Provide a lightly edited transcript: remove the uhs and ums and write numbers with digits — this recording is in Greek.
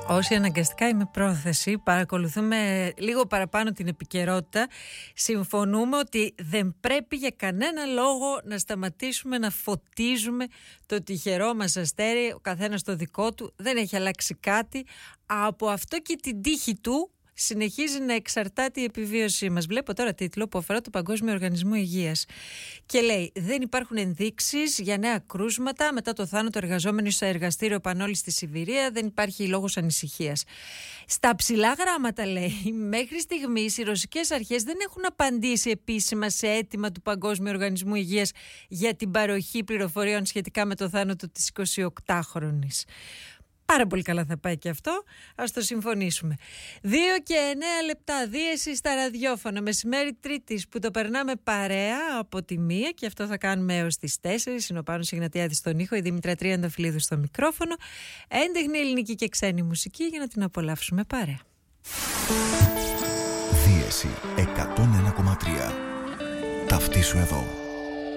Όσοι αναγκαστικά είμαι πρόθεση, παρακολουθούμε λίγο παραπάνω την επικαιρότητα, συμφωνούμε ότι δεν πρέπει για κανένα λόγο να σταματήσουμε να φωτίζουμε το τυχερό μας αστέρι, ο καθένας το δικό του, δεν έχει αλλάξει κάτι. Από αυτό και την τύχη του συνεχίζει να εξαρτάται η επιβίωσή μας. Βλέπω τώρα τίτλο που αφορά το Παγκόσμιο Οργανισμό Υγείας και λέει: δεν υπάρχουν ενδείξεις για νέα κρούσματα μετά το θάνατο εργαζόμενου σε εργαστήριο Πανόλη στη Σιβηρία, δεν υπάρχει λόγος ανησυχίας. Στα ψηλά γράμματα λέει: μέχρι στιγμής οι ρωσικές αρχές δεν έχουν απαντήσει επίσημα σε αίτημα του Παγκόσμιου Οργανισμού Υγείας για την παροχή πληροφοριών σχετικά με το θάνατο της 28χρονης. Πάρα πολύ καλά θα πάει και αυτό, ας το συμφωνήσουμε. 2 και 9 λεπτά, δίεση στα ραδιόφωνα, μεσημέρι Τρίτης που το περνάμε παρέα από τη 1 και αυτό θα κάνουμε έως τις 4. Είναι ο Πάνος Ιγνατιάδης στον ήχο, η Δήμητρα Τριανταφυλλίδου στο μικρόφωνο. Έντεχνη ελληνική και ξένη μουσική για να την απολαύσουμε παρέα. Δίεση 101,3. Ταυτίσου εδώ.